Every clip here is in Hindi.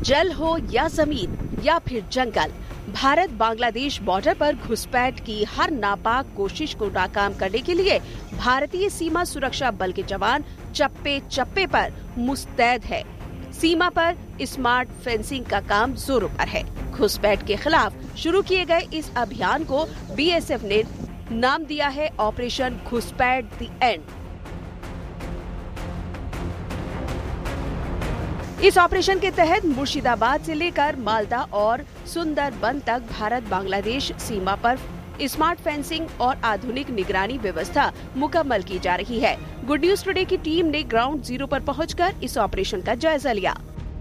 जल हो या जमीन या फिर जंगल, भारत बांग्लादेश बॉर्डर पर घुसपैठ की हर नापाक कोशिश को नाकाम करने के लिए भारतीय सीमा सुरक्षा बल के जवान चप्पे चप्पे पर मुस्तैद है। सीमा पर स्मार्ट फेंसिंग का काम जोरों पर है। घुसपैठ के खिलाफ शुरू किए गए इस अभियान को बीएसएफ ने नाम दिया है ऑपरेशन घुसपैठ द एंड। इस ऑपरेशन के तहत मुर्शिदाबाद से लेकर मालदा और सुंदरबन तक भारत बांग्लादेश सीमा पर स्मार्ट फेंसिंग और आधुनिक निगरानी व्यवस्था मुकम्मल की जा रही है। गुड न्यूज टुडे की टीम ने ग्राउंड जीरो पर पहुंचकर इस ऑपरेशन का जायजा लिया।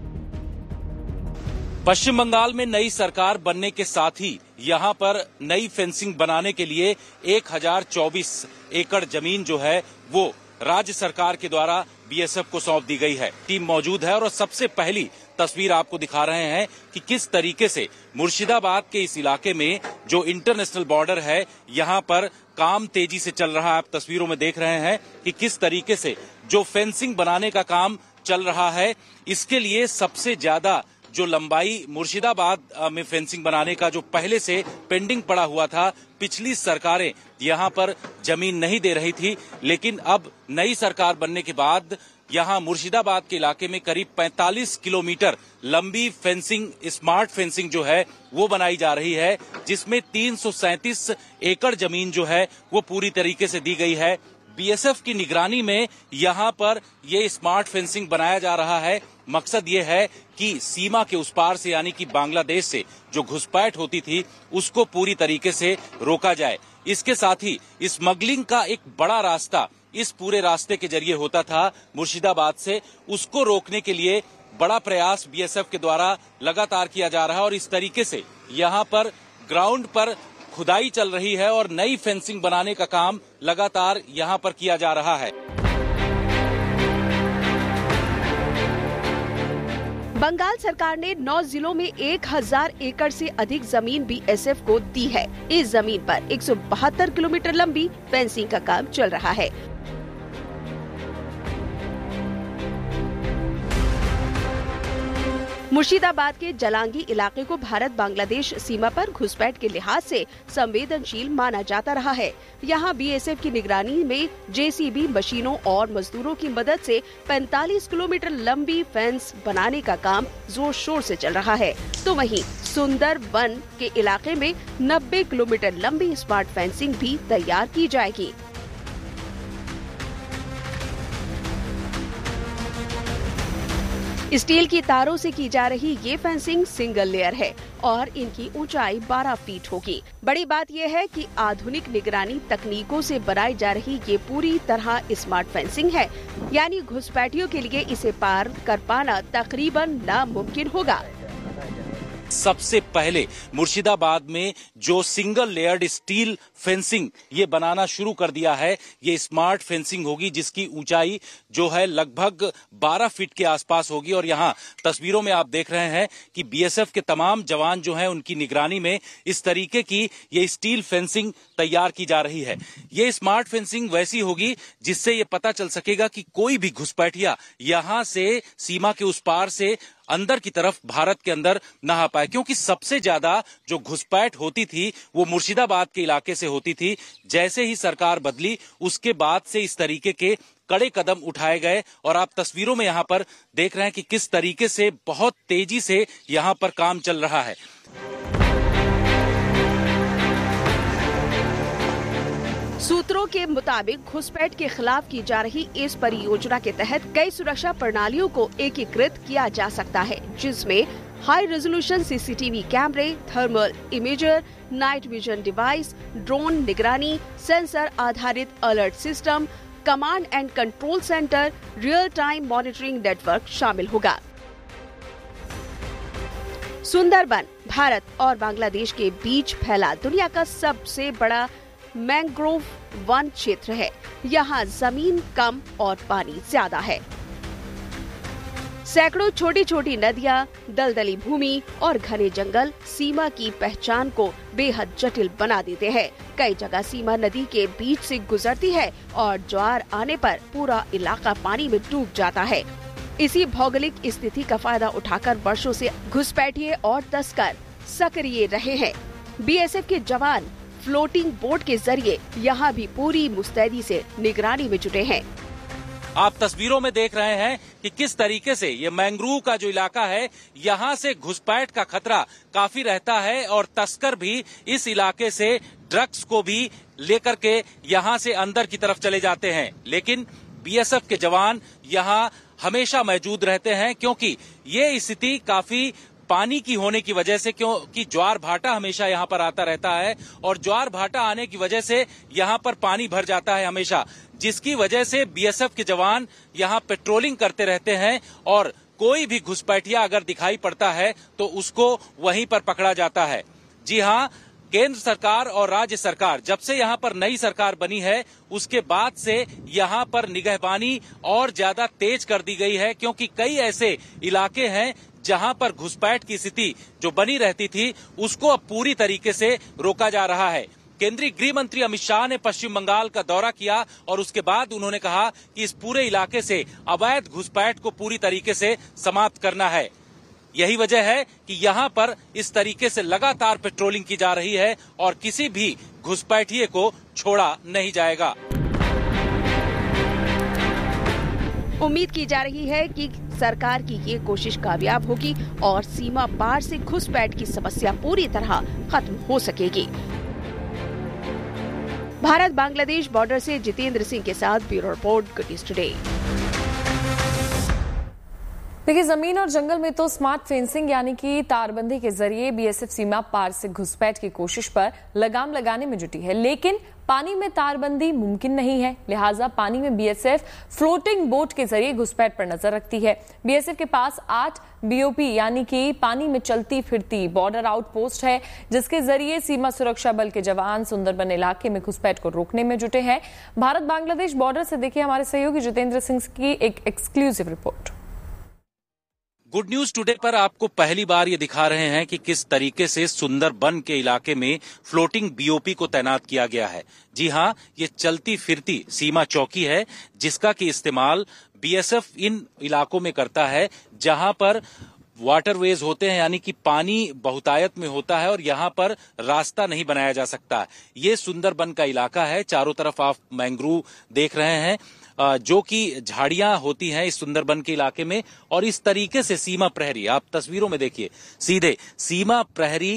पश्चिम बंगाल में नई सरकार बनने के साथ ही यहां पर नई फेंसिंग बनाने के लिए 1024 एकड़ जमीन जो है वो राज्य सरकार के द्वारा बीएसएफ को सौंप दी गई है। टीम मौजूद है और सबसे पहली तस्वीर आपको दिखा रहे हैं कि किस तरीके से मुर्शिदाबाद के इस इलाके में जो इंटरनेशनल बॉर्डर है यहां पर काम तेजी से चल रहा है। आप तस्वीरों में देख रहे हैं कि किस तरीके से जो फेंसिंग बनाने का काम चल रहा है, इसके लिए सबसे ज्यादा जो लंबाई मुर्शिदाबाद में फेंसिंग बनाने का जो पहले से पेंडिंग पड़ा हुआ था, पिछली सरकारें यहां पर जमीन नहीं दे रही थी, लेकिन अब नई सरकार बनने के बाद यहां मुर्शिदाबाद के इलाके में करीब 45 किलोमीटर लंबी फेंसिंग, स्मार्ट फेंसिंग जो है वो बनाई जा रही है, जिसमें 337 एकड़ जमीन जो है वो पूरी तरीके से दी गई है। बीएसएफ की निगरानी में यहां पर ये स्मार्ट फेंसिंग बनाया जा रहा है। मकसद ये है कि सीमा के उस पार से यानी कि बांग्लादेश से जो घुसपैठ होती थी उसको पूरी तरीके से रोका जाए। इसके साथ ही स्मगलिंग का एक बड़ा रास्ता इस पूरे रास्ते के जरिए होता था मुर्शिदाबाद से, उसको रोकने के लिए बड़ा प्रयास बीएसएफ के द्वारा लगातार किया जा रहा है और इस तरीके से यहां पर ग्राउंड पर खुदाई चल रही है और नई फेंसिंग बनाने का काम लगातार यहां पर किया जा रहा है। बंगाल सरकार ने 9 जिलों में 1000 एकड़ से अधिक जमीन बीएसएफ को दी है। इस जमीन पर 172 किलोमीटर लंबी फेंसिंग का काम चल रहा है। मुर्शिदाबाद के जलांगी इलाके को भारत बांग्लादेश सीमा पर घुसपैठ के लिहाज से संवेदनशील माना जाता रहा है। यहाँ बीएसएफ की निगरानी में जेसीबी मशीनों और मजदूरों की मदद से 45 किलोमीटर लंबी फेंस बनाने का काम जोर शोर से चल रहा है। तो वहीं सुंदरबन के इलाके में 90 किलोमीटर लंबी स्मार्ट फेंसिंग भी तैयार की जाएगी। स्टील की तारों से की जा रही ये फेंसिंग सिंगल लेयर है और इनकी ऊंचाई 12 फीट होगी। बड़ी बात यह है कि आधुनिक निगरानी तकनीकों से बनाई जा रही ये पूरी तरह स्मार्ट फेंसिंग है, यानी घुसपैठियों के लिए इसे पार कर पाना तकरीबन नामुमकिन होगा। सबसे पहले मुर्शिदाबाद में जो सिंगल लेयर्ड स्टील फेंसिंग ये बनाना शुरू कर दिया है, ये स्मार्ट फेंसिंग होगी जिसकी ऊंचाई जो है लगभग 12 फीट के आसपास होगी। और यहाँ तस्वीरों में आप देख रहे हैं कि बीएसएफ के तमाम जवान जो हैं उनकी निगरानी में इस तरीके की ये स्टील फेंसिंग तैयार की जा रही है। ये स्मार्ट फेंसिंग वैसी होगी जिससे ये पता चल सकेगा कि कोई भी घुसपैठिया यहाँ से सीमा के उस पार से अंदर की तरफ भारत के अंदर न आ पाए, क्योंकि सबसे ज्यादा जो घुसपैठ होती थी वो मुर्शिदाबाद के इलाके से होती थी। जैसे ही सरकार बदली उसके बाद से इस तरीके के कड़े कदम उठाए गए और आप तस्वीरों में यहाँ पर देख रहे हैं कि किस तरीके से बहुत तेजी से यहाँ पर काम चल रहा है। सूत्रों के मुताबिक घुसपैठ के खिलाफ की जा रही इस परियोजना के तहत कई सुरक्षा प्रणालियों को एकीकृत किया जा सकता है, जिसमें हाई रेजोल्यूशन सीसीटीवी कैमरे, thermal imager, night vision device, drone निगरानी, सेंसर आधारित alert system, command and control centre, real time monitoring network शामिल होगा। सुंदरबन भारत और बांग्लादेश के बीच फैला दुनिया का सबसे बड़ा मैंग्रोव वन क्षेत्र है। यहाँ जमीन कम और पानी ज्यादा है। सैकड़ों छोटी छोटी नदियाँ, दलदली भूमि और घने जंगल सीमा की पहचान को बेहद जटिल बना देते हैं। कई जगह सीमा नदी के बीच से गुजरती है और ज्वार आने पर पूरा इलाका पानी में डूब जाता है। इसी भौगोलिक स्थिति का फायदा उठाकर वर्षों से घुसपैठिए और तस्कर सक्रिय रहे हैं। बीएसएफ के जवान फ्लोटिंग बोट के जरिए यहाँ भी पूरी मुस्तैदी से निगरानी में जुटे हैं। आप तस्वीरों में देख रहे हैं कि किस तरीके से ये मैंग्रोव का जो इलाका है, यहाँ से घुसपैठ का खतरा काफी रहता है और तस्कर भी इस इलाके से ड्रग्स को भी लेकर के यहाँ से अंदर की तरफ चले जाते हैं। लेकिन बीएसएफ के जवान यहाँ हमेशा मौजूद रहते हैं, क्योंकि ये स्थिति काफी पानी की होने की वजह से, क्योंकि ज्वार भाटा हमेशा यहाँ पर आता रहता है और ज्वार भाटा आने की वजह से यहाँ पर पानी भर जाता है हमेशा, जिसकी वजह से बीएसएफ के जवान यहाँ पेट्रोलिंग करते रहते हैं और कोई भी घुसपैठिया अगर दिखाई पड़ता है तो उसको वहीं पर पकड़ा जाता है। जी हाँ, केंद्र सरकार और राज्य सरकार, जब से यहाँ पर नई सरकार बनी है उसके बाद से यहाँ पर निगहबानी और ज्यादा तेज कर दी गई है, क्योंकि कई ऐसे इलाके हैं जहां पर घुसपैठ की स्थिति जो बनी रहती थी उसको अब पूरी तरीके से रोका जा रहा है। केंद्रीय गृह मंत्री अमित शाह ने पश्चिम बंगाल का दौरा किया और उसके बाद उन्होंने कहा कि इस पूरे इलाके से अवैध घुसपैठ को पूरी तरीके से समाप्त करना है। यही वजह है कि यहाँ पर इस तरीके से लगातार पेट्रोलिंग की जा रही है और किसी भी घुसपैठिए को छोड़ा नहीं जाएगा। उम्मीद की जा रही है कि सरकार की ये कोशिश कामयाब होगी और सीमा पार से घुसपैठ की समस्या पूरी तरह खत्म हो सकेगी। भारत बांग्लादेश बॉर्डर से जितेंद्र सिंह के साथ bureau report, good news today. देखिए, जमीन और जंगल में तो स्मार्ट फेंसिंग यानी कि तारबंदी के जरिए बीएसएफ सीमा पार से घुसपैठ की कोशिश पर लगाम लगाने में जुटी है, लेकिन पानी में तारबंदी मुमकिन नहीं है। लिहाजा पानी में बीएसएफ फ्लोटिंग बोट के जरिए घुसपैठ पर नजर रखती है। बीएसएफ के पास 8 बीओपी यानी कि पानी में चलती फिरती बॉर्डर आउटपोस्ट है, जिसके जरिए सीमा सुरक्षा बल के जवान सुंदरबन इलाके में घुसपैठ को रोकने में जुटे हैं। भारत बांग्लादेश बॉर्डर से देखिए हमारे सहयोगी जितेंद्र सिंह की एक exclusive report. Good news today पर आपको पहली बार ये दिखा रहे हैं कि किस तरीके से सुंदरबन के इलाके में फ्लोटिंग बीओपी को तैनात किया गया है। जी हाँ, ये चलती फिरती सीमा चौकी है जिसका कि इस्तेमाल बीएसएफ इन इलाकों में करता है जहां पर वाटरवेज होते हैं, यानी कि पानी बहुतायत में होता है और यहाँ पर रास्ता नहीं बनाया जा सकता। ये सुंदरबन का इलाका है, चारों तरफ आप मैंग्रोव देख रहे हैं जो कि झाड़ियां होती हैं इस सुंदरबन के इलाके में। और इस तरीके से सीमा प्रहरी, आप तस्वीरों में देखिए, सीधे सीमा प्रहरी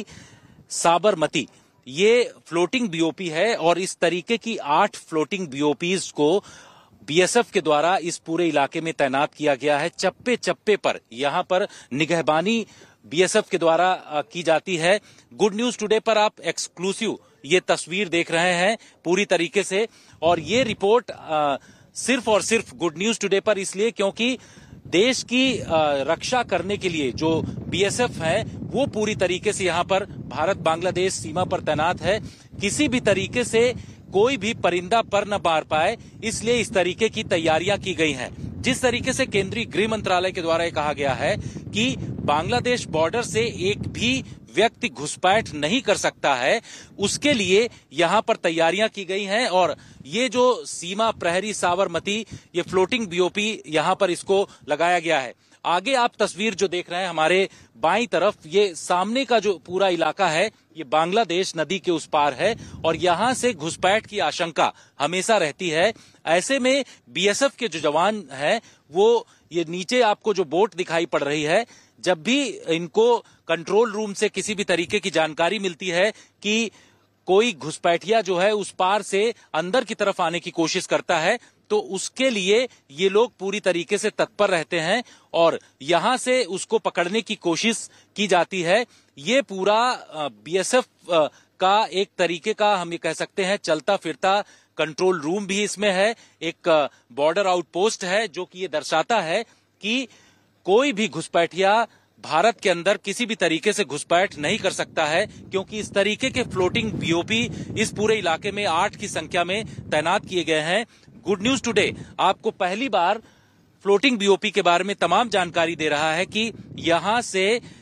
साबरमती ये फ्लोटिंग बीओपी है और इस तरीके की 8 फ्लोटिंग बीओपीज को बीएसएफ के द्वारा इस पूरे इलाके में तैनात किया गया है। चप्पे चप्पे पर यहाँ पर निगहबानी बीएसएफ के द्वारा की जाती है। गुड न्यूज टुडे पर आप एक्सक्लूसिव ये तस्वीर देख रहे हैं पूरी तरीके से, और ये रिपोर्ट सिर्फ और सिर्फ गुड न्यूज टुडे पर इसलिए क्योंकि देश की रक्षा करने के लिए जो बीएसएफ है वो पूरी तरीके से यहाँ पर भारत बांग्लादेश सीमा पर तैनात है। किसी भी तरीके से कोई भी परिंदा पर न मार पाए, इसलिए इस तरीके की तैयारियां की गई हैं। जिस तरीके से केंद्रीय गृह मंत्रालय के द्वारा कहा गया है कि बांग्लादेश बॉर्डर से एक भी व्यक्ति घुसपैठ नहीं कर सकता है, उसके लिए यहाँ पर तैयारियां की गई हैं। और ये जो सीमा प्रहरी साबरमती ये फ्लोटिंग बीओपी यहाँ पर इसको लगाया गया है। आगे आप तस्वीर जो देख रहे हैं हमारे बाईं तरफ, ये सामने का जो पूरा इलाका है ये बांग्लादेश नदी के उस पार है और यहाँ से घुसपैठ की आशंका हमेशा रहती है। ऐसे में बीएसएफ के जो जवान हैं वो ये नीचे आपको जो बोट दिखाई पड़ रही है, जब भी इनको कंट्रोल रूम से किसी भी तरीके की जानकारी मिलती है कि कोई घुसपैठिया जो है उस पार से अंदर की तरफ आने की कोशिश करता है, तो उसके लिए ये लोग पूरी तरीके से तत्पर रहते हैं और यहां से उसको पकड़ने की कोशिश की जाती है। ये पूरा बीएसएफ का एक तरीके का हम ये कह सकते हैं चलता फिरता कंट्रोल रूम भी इसमें है, एक बॉर्डर आउटपोस्ट है जो कि ये दर्शाता है कि कोई भी घुसपैठिया भारत के अंदर किसी भी तरीके से घुसपैठ नहीं कर सकता है, क्योंकि इस तरीके के फ्लोटिंग बीओपी इस पूरे इलाके में 8 की संख्या में तैनात किए गए हैं। गुड न्यूज टुडे आपको पहली बार फ्लोटिंग बीओपी के बारे में तमाम जानकारी दे रहा है कि यहां से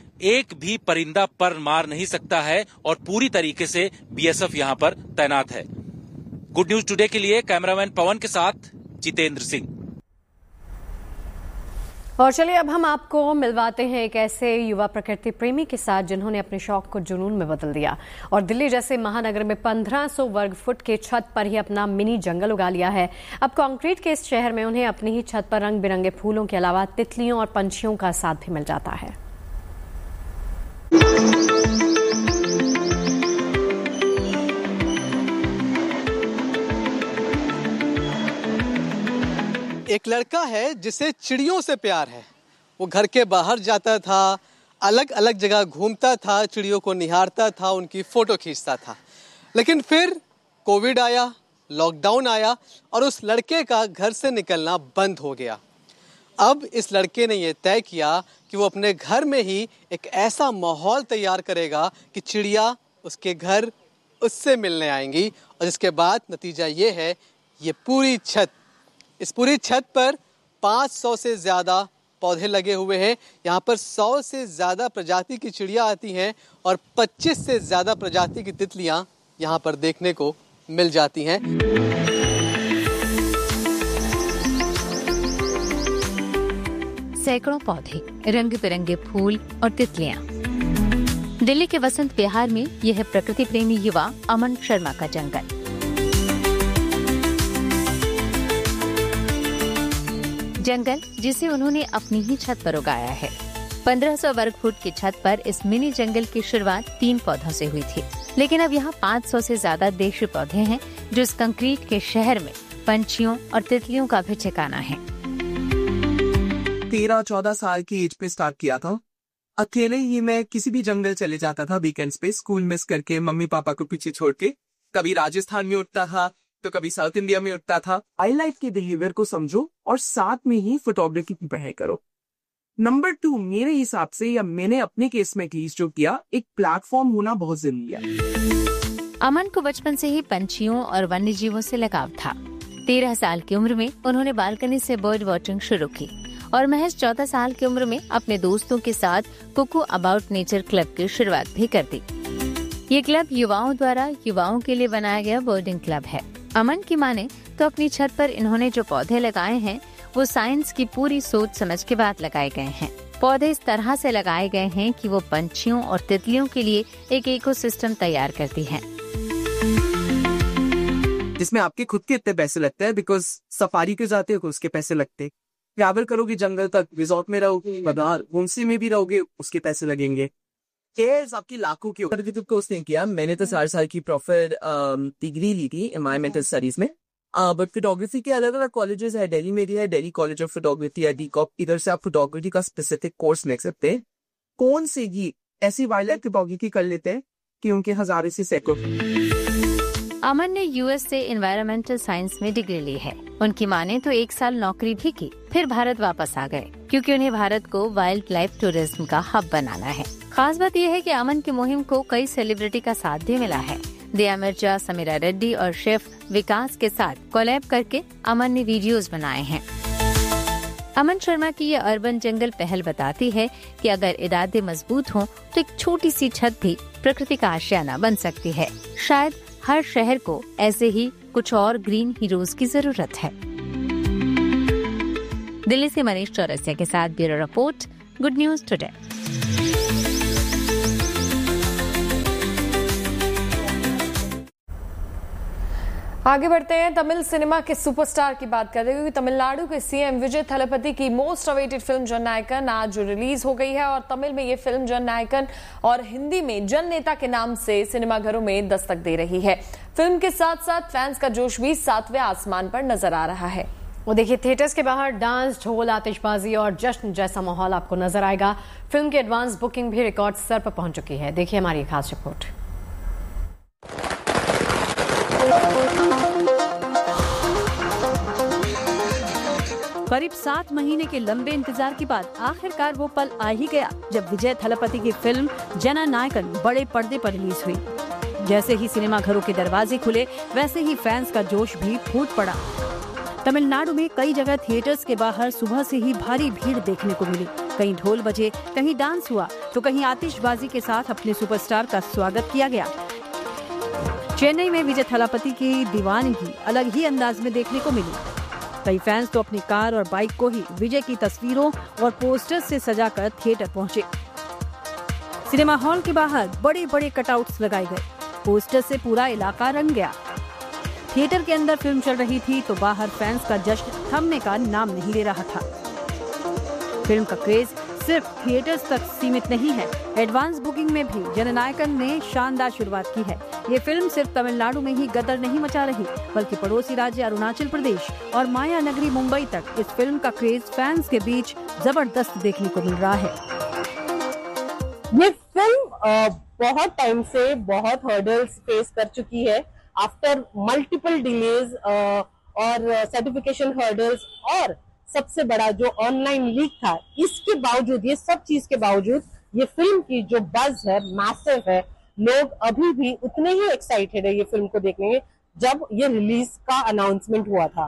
एक भी परिंदा पर मार नहीं सकता है और पूरी तरीके से बीएसएफ यहां पर तैनात है। गुड न्यूज टुडे के लिए कैमरामैन पवन के साथ जितेंद्र सिंह। और चलिए अब हम आपको मिलवाते हैं एक ऐसे युवा प्रकृति प्रेमी के साथ जिन्होंने अपने शौक को जुनून में बदल दिया और दिल्ली जैसे महानगर में 1500 वर्ग फुट के छत पर ही अपना मिनी जंगल उगा लिया है। अब कंक्रीट के इस शहर में उन्हें अपनी ही छत पर रंग बिरंगे फूलों के अलावा तितलियों और पंछियों का साथ भी मिल जाता है। एक लड़का है जिसे चिड़ियों से प्यार है। वो घर के बाहर जाता था, अलग अलग जगह घूमता था, चिड़ियों को निहारता था, उनकी फोटो खींचता था। लेकिन फिर कोविड आया, लॉकडाउन आया और उस लड़के का घर से निकलना बंद हो गया। अब इस लड़के ने यह तय किया कि वो अपने घर में ही एक ऐसा माहौल तैयार करेगा कि चिड़िया उसके घर उससे मिलने आएंगी। और इसके बाद नतीजा ये है, इस पूरी छत पर 500 से ज़्यादा पौधे लगे हुए हैं। यहाँ पर 100 से ज़्यादा प्रजाति की चिड़िया आती हैं और 25 से ज़्यादा प्रजाति की तितलियाँ यहाँ पर देखने को मिल जाती हैं। सैकड़ों पौधे, रंग बिरंगे फूल और तितलियाँ। दिल्ली के वसंत विहार में यह है प्रकृति प्रेमी युवा अमन शर्मा का जंगल। जंगल जिसे उन्होंने अपनी ही छत पर उगाया है। 1500 वर्ग फुट की छत पर इस मिनी जंगल की शुरुआत 3 पौधों से हुई थी, लेकिन अब यहाँ 500 से ज्यादा देशी पौधे हैं जो इस कंक्रीट के शहर में पंछियों और तितलियों का भी ठिकाना है। 13-14 साल की एज पे स्टार्ट किया था। अकेले ही मैं किसी भी जंगल चले जाता था वीकेंड्स पे, स्कूल मिस करके, मम्मी पापा को पीछे छोड़ के। कभी राजस्थान में उठता था तो कभी साउथ इंडिया में उठता था। वाइल्ड लाइफ के बिहेवियर को समझो और साथ में ही फोटोग्राफी की पढ़ाई करो। नंबर 2, मेरे हिसाब से या मैंने अपने केस में जो किया, एक प्लेटफॉर्म होना बहुत जरूरी है। अमन को बचपन से ही पंछियों और वन्य जीवों से लगाव था। 13 साल की उम्र में उन्होंने बालकनी से बर्ड वॉचिंग शुरू की और महज 14 साल की उम्र में अपने दोस्तों के साथ कुकू अबाउट नेचर क्लब की शुरुआत भी कर दी। ये क्लब युवाओं द्वारा युवाओं के लिए बनाया गया बर्डिंग क्लब है। अमन की माने तो अपनी छत पर इन्होंने जो पौधे लगाए हैं वो साइंस की पूरी सोच समझ के बाद लगाए गए हैं। पौधे इस तरह से लगाए गए हैं कि वो पंछियों और तितलियों के लिए एक इकोसिस्टम तैयार करती हैं। जिसमें आपके खुद के इतने पैसे लगते हैं, बिकॉज सफारी के जाते हो उसके पैसे लगते, ट्रैवल करोगे जंगल तक, रिजॉर्ट में रहोगे, बाजार होमस्टे में भी रहोगे, उसके पैसे लगेंगे। केयर्स आपकी लाखों की कोर्स नहीं किया। मैंने तो 4 साल की प्रॉपर डिग्री ली थी एनवायरमेंटल स्टडीज में, बट फोटोग्राफी के अलग अलग कॉलेजेस है। दिल्ली में भी है, दिल्ली कॉलेज ऑफ फोटोग्राफी है, डीकॉप। इधर से आप फोटोग्राफी का स्पेसिफिक कोर्स ले सकते हैं। कौन से ही ऐसी वाइल्ड लाइफ फोटोग्राफी कर लेते हैं कि उनके हजारों से सैकड़ों। अमन ने यूएस से एनवायरमेंटल साइंस में डिग्री ली है। उनकी माने तो 1 साल नौकरी भी की, फिर भारत वापस आ गए क्योंकि उन्हें भारत को वाइल्ड लाइफ टूरिज्म का हब बनाना है। खास बात यह है कि अमन की मुहिम को कई सेलिब्रिटी का साथ भी मिला है। दिया मिर्जा, समीरा रेड्डी और शेफ विकास के साथ कोलैब करके अमन ने वीडियोस बनाए हैं। अमन शर्मा की ये अर्बन जंगल पहल बताती है कि अगर इरादे मजबूत हों तो एक छोटी सी छत भी प्रकृति का आशियाना बन सकती है। शायद हर शहर को ऐसे ही कुछ और ग्रीन हीरोज की जरूरत है। दिल्ली से मनीष चौरसिया के साथ bureau report, good news today. आगे बढ़ते हैं, तमिल सिनेमा के सुपरस्टार की बात करते हुए तमिलनाडु के सीएम विजय थलापति की मोस्ट अवेटेड फिल्म जननायकन आज रिलीज हो गई है और तमिल में ये फिल्म जननायकन और हिंदी में जन नेता के नाम से सिनेमाघरों में दस्तक दे रही है। फिल्म के साथ साथ फैंस का जोश भी 7वें आसमान पर नजर आ रहा है। वो देखिए, थिएटर्स के बाहर डांस, ढोल, आतिशबाजी और जश्न जैसा माहौल आपको नजर आएगा। फिल्म की एडवांस बुकिंग भी रिकॉर्ड स्तर पर पहुंच चुकी है। देखिए हमारी खास रिपोर्ट। करीब 7 महीने के लंबे इंतजार के बाद आखिरकार वो पल आ ही गया जब विजय थलापति की फिल्म जननायकन बड़े पर्दे पर रिलीज हुई। जैसे ही सिनेमाघरों के दरवाजे खुले वैसे ही फैंस का जोश भी फूट पड़ा। तमिलनाडु में कई जगह थिएटर्स के बाहर सुबह से ही भारी भीड़ देखने को मिली। कहीं ढोल बजे, कहीं डांस हुआ तो कहीं आतिशबाजी के साथ अपने सुपरस्टार का स्वागत किया गया। चेन्नई में विजय थलापति की दीवानगी अलग ही अंदाज में देखने को मिली। कई फैंस तो अपनी कार और बाइक को ही विजय की तस्वीरों और पोस्टर्स से सजाकर थिएटर पहुंचे। सिनेमा हॉल के बाहर बड़े बड़े कटआउट्स लगाए गए, पोस्टर से पूरा इलाका रंग गया। थिएटर के अंदर फिल्म चल रही थी तो बाहर फैंस का जश्न थमने का नाम नहीं ले रहा था। फिल्म का क्रेज सिर्फ थिएटर्स तक सीमित नहीं है, एडवांस बुकिंग में भी जननायकन ने शानदार शुरुआत की है। ये फिल्म सिर्फ तमिलनाडु में ही गदर नहीं मचा रही, बल्कि पड़ोसी राज्य अरुणाचल प्रदेश और माया नगरी मुंबई तक इस फिल्म का क्रेज फैंस के बीच जबरदस्त देखने को मिल रहा है। ये फिल्म बहुत टाइम से बहुत हर्डल्स फेस कर चुकी है, आफ्टर मल्टीपल डिलेज और सर्टिफिकेशन हर्डल्स, और सबसे बड़ा जो ऑनलाइन लीक था, इसके बावजूद, ये सब चीज के बावजूद ये फिल्म की जो बज है मैसिव है। लोग अभी भी उतने ही एक्साइटेड है ये फिल्म को देखने के जब ये रिलीज का अनाउंसमेंट हुआ था।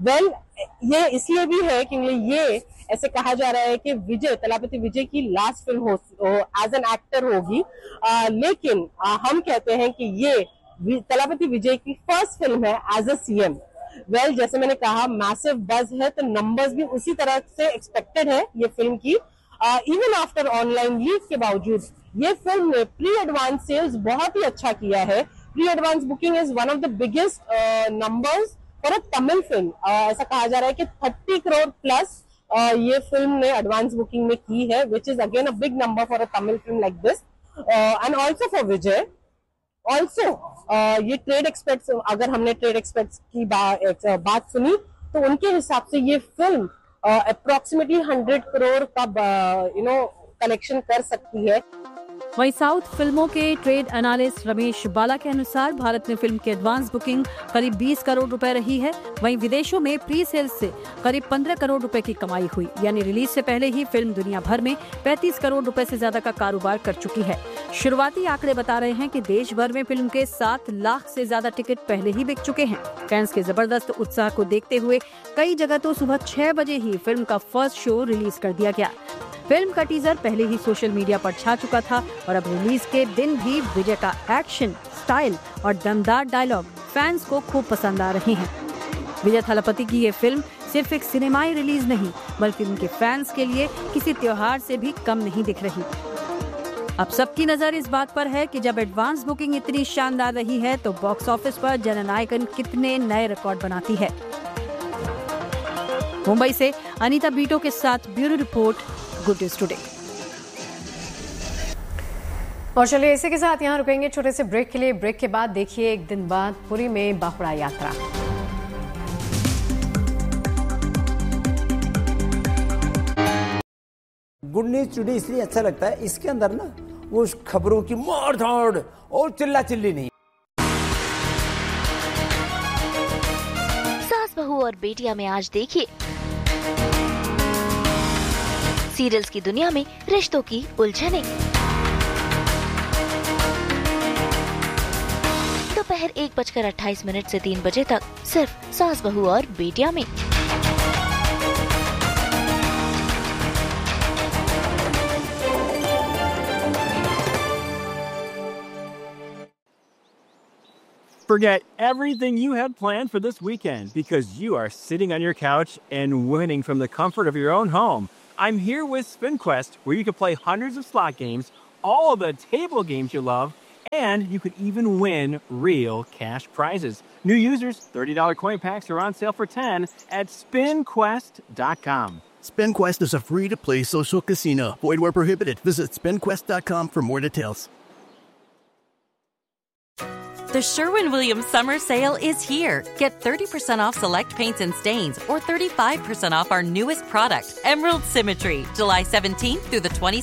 ये इसलिए भी है क्योंकि ये ऐसे कहा जा रहा है कि विजय, तलापति विजय की last film as an actor होगी, लेकिन हम कहते हैं कि ये तलापति विजय की फर्स्ट फिल्म है एज अ सीएम। जैसे मैंने कहा मैसिव बज है, तो नंबर्स भी उसी तरह से एक्सपेक्टेड है ये फिल्म की। इवन आफ्टर ऑनलाइन लीक के बावजूद ये फिल्म ने प्री एडवांस सेल्स बहुत ही अच्छा किया है। Pre advance booking is one of the biggest numbers for a Tamil film. ऐसा कहा जा रहा है कि 30 करोड़ प्लस ये फिल्म ने एडवांस बुकिंग में की है, which is again a big number for a Tamil film like this, and also for Vijay. Also ये ट्रेड एक्सपर्ट्स, अगर हमने ट्रेड एक्सपर्ट्स की बात सुनी तो उनके हिसाब से ये फिल्म अप्रोक्सीमेटली 100 करोड़ का कलेक्शन कर सकती है। वहीं साउथ फिल्मों के ट्रेड एनालिस्ट रमेश बाला के अनुसार भारत में फिल्म की एडवांस बुकिंग करीब 20 करोड़ रुपए रही है। वहीं विदेशों में प्री सेल्स से करीब 15 करोड़ रुपए की कमाई हुई, यानी रिलीज से पहले ही फिल्म दुनिया भर में 35 करोड़ रुपए से ज्यादा का कारोबार कर चुकी है। शुरुआती आंकड़े बता रहे हैं कि देश भर में फिल्म के 7 लाख से ज्यादा टिकट पहले ही बिक चुके हैं। फैंस के जबरदस्त उत्साह को देखते हुए कई जगह तो सुबह 6 बजे ही फिल्म का फर्स्ट शो रिलीज कर दिया गया। फिल्म का टीजर पहले ही सोशल मीडिया पर छा चुका था और अब रिलीज के दिन भी विजय का एक्शन, स्टाइल और दमदार डायलॉग फैंस को खूब पसंद आ रहे हैं। विजय थलपति की ये फिल्म सिर्फ एक सिनेमाई रिलीज नहीं, बल्कि उनके फैंस के लिए किसी त्योहार से भी कम नहीं दिख रही। अब सबकी नजर इस बात पर है कि जब एडवांस बुकिंग इतनी शानदार रही है तो बॉक्स ऑफिस पर जननायकन कितने नए रिकॉर्ड बनाती है। मुंबई से अनीता बीटो के साथ bureau report, good news today. और चलिए इसी के साथ यहाँ रुकेंगे छोटे से ब्रेक के लिए। ब्रेक के बाद देखिए एक दिन बाद पुरी में बाहुड़ा यात्रा। गुड न्यूज टुडे इसलिए अच्छा लगता है, इसके अंदर ना वो खबरों की मार धाड़ और चिल्ला चिल्ली नहीं। सास बहू और बेटियां में आज देखिए सीरियल्स की दुनिया में रिश्तों की उलझनें। दोपहर 1:28 से 3 बजे तक सिर्फ सास बहू और बेटियां में। Forget everything you had planned for this weekend because you are sitting on your couch and winning from the comfort of your own home. I'm here with SpinQuest, where you can play hundreds of slot games, all of the table games you love, and you could even win real cash prizes. New users, $30 coin packs are on sale for $10 at SpinQuest.com. SpinQuest is a free-to-play social casino. Void where prohibited. Visit SpinQuest.com for more details. The Sherwin-Williams Summer Sale is here. Get 30% off select paints and stains or 35% off our newest product, Emerald Symmetry, July 17th through the 22nd.